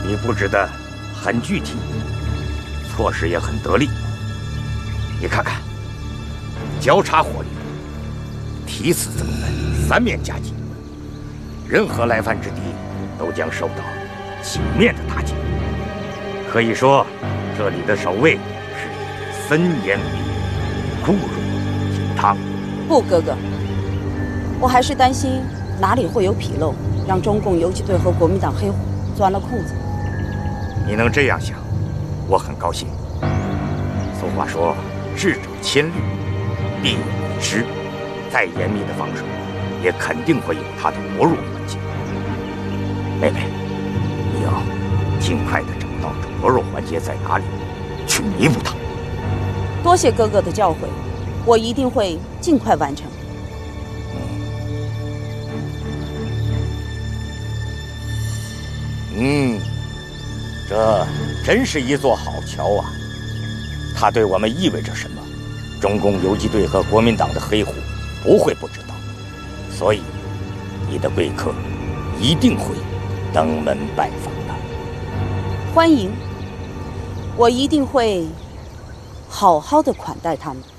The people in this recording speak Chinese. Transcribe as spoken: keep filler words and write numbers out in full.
你布置的很具体，措施也很得力。你看看，交叉火力，提死增援，三面夹击，任何来犯之敌都将受到几面的打击。可以说，这里的守卫是森严密固若金汤。 不，哥哥，我还是担心哪里会有纰漏，让中共游击队和国民党黑虎钻了空子。 你能这样想，我很高兴。俗话说，智者千虑，必有一失。再严密的防守，也肯定会有它的薄弱环节。妹妹，你要尽快的找到这薄弱环节在哪里，去弥补它。 多谢哥哥的教诲，我一定会尽快完成。 嗯，这真是一座好桥啊！它对我们意味着什么？中共游击队和国民党的黑虎不会不知道，所以你的贵客一定会登门拜访的。 欢迎，我一定会好好的款待他们。